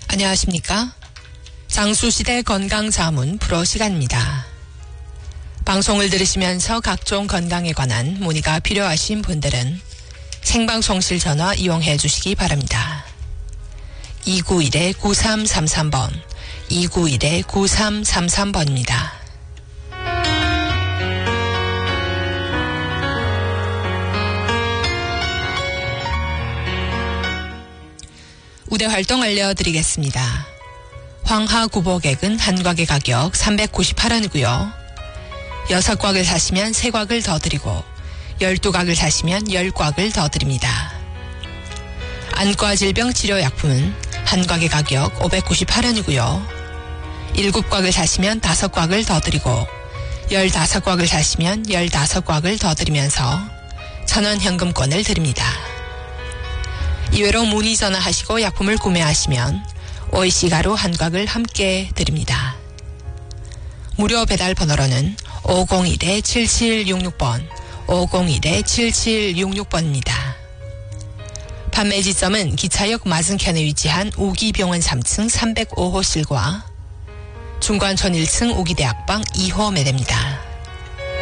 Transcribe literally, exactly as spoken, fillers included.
안녕하십니까? 장수시대 건강자문 프로 시간입니다. 방송을 들으시면서 각종 건강에 관한 문의가 필요하신 분들은 생방송실 전화 이용해 주시기 바랍니다. 이구일 구삼삼삼 번, 이구일 구삼삼삼 번입니다. 우대 활동 알려드리겠습니다. 황하구복액은 한 곽의 가격 삼백구십팔 원이고요. 여섯 곽을 사시면 세 곽을 더 드리고 열두 곽을 사시면 열 곽을 더 드립니다. 안과 질병 치료약품은 한 곽의 가격 오백구십팔 원이고요. 일곱 곽을 사시면 다섯 곽을 더 드리고 열다섯 곽을 사시면 열다섯 곽을 더 드리면서 천원 현금권을 드립니다. 이외로 문의 전화하시고 약품을 구매하시면 오이씨 가루 한 곽을 함께 드립니다. 무료 배달 번호로는 오공일 칠칠육육 번, 오공일 칠칠육육 번입니다. 판매 지점은 기차역 맞은편에 위치한 우기병원 삼 층 삼백오 호실과 중관촌 일 층 우기대학방 이 호 매대입니다.